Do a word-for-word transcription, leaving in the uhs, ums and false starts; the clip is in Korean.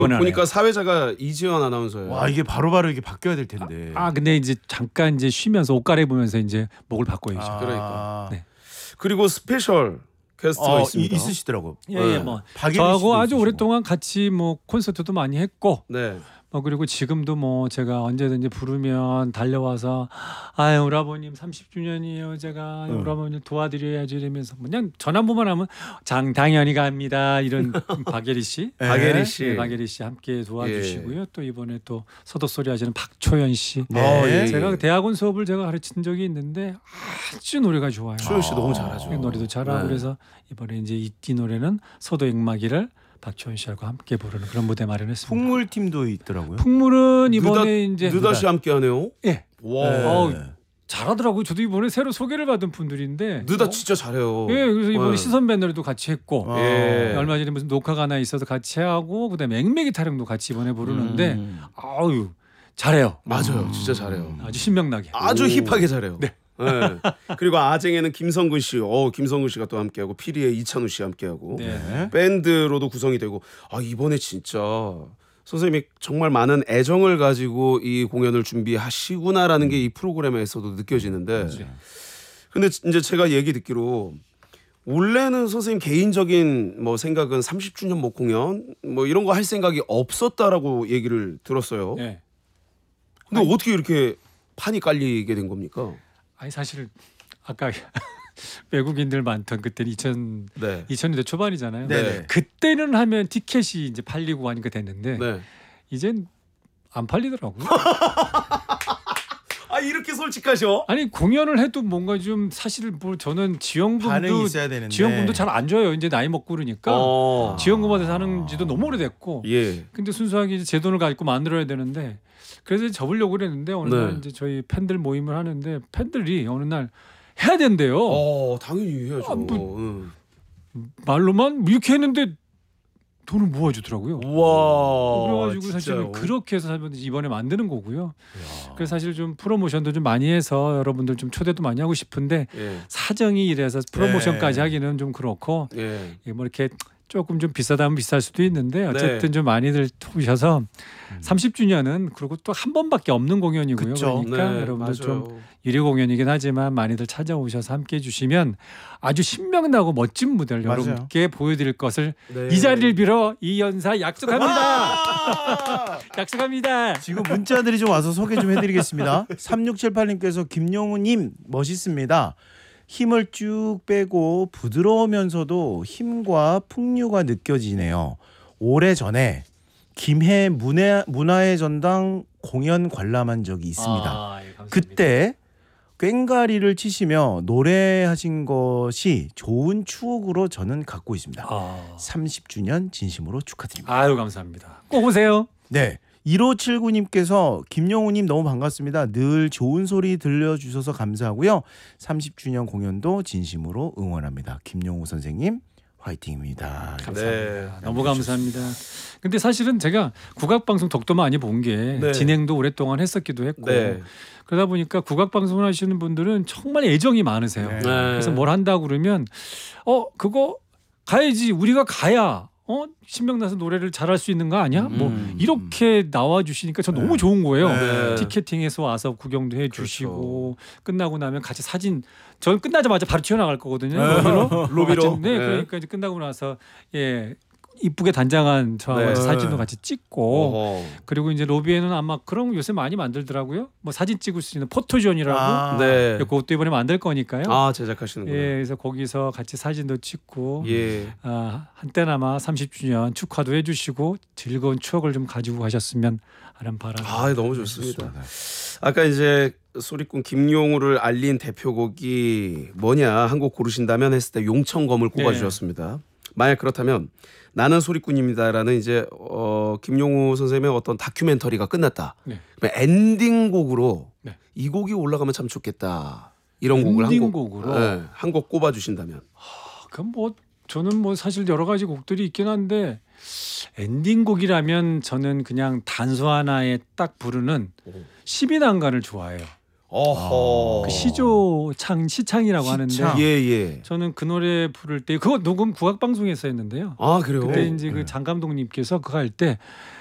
보니까 사회자가 이지연 아나운서예요. 와 이게 바로바로 이게 바뀌어야 될 텐데. 아 근데 이제 잠깐 이제 쉬면서 옷 갈아입으면서 이제 목을 바꿔야죠. 아, 그러니까. 네. 그리고 스페셜 게스트가 어, 있습니다. 이, 있으시더라고. 예예 네. 뭐 박예리 저하고 씨도 아주 있으시고. 오랫동안 같이 뭐 콘서트도 많이 했고 네. 뭐 그리고 지금도 뭐 제가 언제든지 부르면 달려와서 아유 우리 아버님 삼십 주년이에요 제가 응. 우리 아버님 도와드려야지 이러면서 그냥 전화 한 번만 하면 장 당연히 갑니다 이런 박예리 씨 네. 박예리 씨. 네, 박예리 씨 함께 도와주시고요. 또 이번에 또 서도소리 하시는 박초연 씨. 네. 어, 예. 제가 대학원 수업을 제가 가르친 적이 있는데 아주 노래가 좋아요. 초연 씨 너무 잘하죠. 네, 노래도 잘하고 네. 그래서 이번에 이제 이, 이 노래는 서도 액마기를 박초연 씨하고 함께 부르는 그런 무대 마련했습니다. 풍물 팀도 있더라고요. 풍물은 이번에 이제 느닷이 함께하네요. 예 와. 네. 어우, 잘하더라고요. 저도 이번에 새로 소개를 받은 분들인데 느닷 어? 진짜 잘해요. 예, 그래서 이번에 네. 시선 배너리도 같이 했고 아. 예. 얼마 전에 무슨 녹화가 하나 있어서 같이 하고 그다음에 앵매기 타령도 같이 이번에 부르는데 음. 아유 잘해요. 맞아요. 진짜 잘해요. 아주 신명나게. 아주 오. 힙하게 잘해요. 네. 네. 그리고 아쟁에는 김성근 씨, 어 김성근 씨가 또 함께하고 피리에 이찬우 씨 함께하고 네. 네. 밴드로도 구성이 되고 아 이번에 진짜 선생님이 정말 많은 애정을 가지고 이 공연을 준비하시구나라는 게 이 프로그램에서도 느껴지는데 근데 이제 제가 얘기 듣기로 원래는 선생님 개인적인 뭐 생각은 삼십 주년 뭐 공연 뭐 이런 거 할 생각이 없었다라고 얘기를 들었어요. 네. 근데 어떻게 이렇게 판이 깔리게 된 겁니까? 아니 사실 아까 외국인들 많던 그때는 이천 네. 이천 년대 초반이잖아요. 네. 그때는 하면 티켓이 이제 팔리고 하니까 됐는데 네. 이젠 안 팔리더라고요. 아 이렇게 솔직하셔? 아니 공연을 해도 뭔가 좀 사실 뭐 저는 반응이 지원금도 있어야 되는데. 지원금도 잘 안 줘요. 이제 나이 먹고 그러니까 어. 지원금 받아서 하는지도 너무 오래됐고. 예. 근데 순수하게 이제 제 돈을 가지고 만들어야 되는데 그래서 접으려고 그랬는데 어느 네. 날 이제 저희 팬들 모임을 하는데 팬들이 어느 날 해야 된대요. 어 당연히 해야죠. 아, 뭐- 응. 말로만 이렇게 했는데 돈을 모아주더라고요. 와. 그래가지고 사실 그렇게 해서 이번에 만드는 거고요. 그래서 사실 좀 프로모션도 좀 많이 해서 여러분들 좀 초대도 많이 하고 싶은데 예. 사정이 이래서 프로모션까지 네. 하기는 좀 그렇고 예. 이게 뭐 이렇게 조금 좀 비싸다면 비쌀 수도 있는데 어쨌든 네. 좀 많이들 오셔서 삼십 주년은 그리고 또 한 번밖에 없는 공연이고요. 그쵸. 그러니까 네, 여러분들 좀 맞아요. 유료 공연이긴 하지만 많이들 찾아오셔서 함께 해주시면 아주 신명나고 멋진 무대를 맞아요. 여러분께 보여드릴 것을 네. 이 자리를 빌어 이 연사 약속합니다. 아! 약속합니다. 지금 문자들이 좀 와서 소개 좀 해드리겠습니다. 삼육칠팔님께서 김용우님 멋있습니다. 힘을 쭉 빼고 부드러우면서도 힘과 풍류가 느껴지네요. 오래전에 김해 문화, 문화의 전당 공연 관람한 적이 있습니다. 아, 예, 감사합니다. 그때 꽹가리를 치시며 노래하신 것이 좋은 추억으로 저는 갖고 있습니다. 아, 삼십 주년 진심으로 축하드립니다. 아유 감사합니다. 꼭 오세요. 네. 일오칠구님께서 김용우님 너무 반갑습니다. 늘 좋은 소리 들려주셔서 감사하고요. 삼십 주년 공연도 진심으로 응원합니다. 김용우 선생님 화이팅입니다. 네. 너무 감사합니다. 근데 사실은 제가 국악방송 덕도 많이 본 게 네. 진행도 오랫동안 했었기도 했고 네. 그러다 보니까 국악방송을 하시는 분들은 정말 애정이 많으세요. 네. 그래서 뭘 한다고 그러면 어 그거 가야지 우리가 가야 어 신명나서 노래를 잘할 수 있는 거 아니야? 뭐 음. 이렇게 나와 주시니까 저 네. 너무 좋은 거예요. 네. 티켓팅해서 와서 구경도 해주시고 끝나고 나면 같이 사진 저는 끝나자마자 바로 튀어나갈 거거든요. 로비로. 로비로. 같이, 네, 네. 그러니까 이제 끝나고 나서 예 이쁘게 단장한 저하고 네. 사진도 같이 찍고 어허. 그리고 이제 로비에는 아마 그런 거 요새 많이 만들더라고요. 뭐 사진 찍을 수 있는 포토존이라고 아, 네. 그것도 이번에 만들 거니까요. 아 제작하시는구나. 예, 그래서 거기서 같이 사진도 찍고 예. 아, 한때나마 삼십 주년 축하도 해주시고 즐거운 추억을 좀 가지고 가셨으면 하는 바람. 아 너무 좋습니다. 아까 이제 소리꾼 김용우를 알린 대표곡이 뭐냐 한 곡 고르신다면 했을 때 용천검을 꼽아주셨습니다. 만약 그렇다면 나는 소리꾼입니다라는 이제 어, 김용우 선생님의 어떤 다큐멘터리가 끝났다. 네. 그러면 엔딩곡으로 네. 이 곡이 올라가면 참 좋겠다. 이런 곡을 한 곡, 엔딩곡으로? 네, 한 곡 꼽아주신다면. 그럼 뭐 저는 뭐 사실 여러 가지 곡들이 있긴 한데 엔딩곡이라면 저는 그냥 단소 하나에 딱 부르는 십이 난간을 좋아해요. 어허. 그 시조창 시창이라고 시창. 하는데 예, 예. 저는 그 노래 부를 때 그거 녹음 국악 방송에서 했는데요. 아, 그래요? 그때 네. 이제 네. 그 장 감독님께서 그거 할 때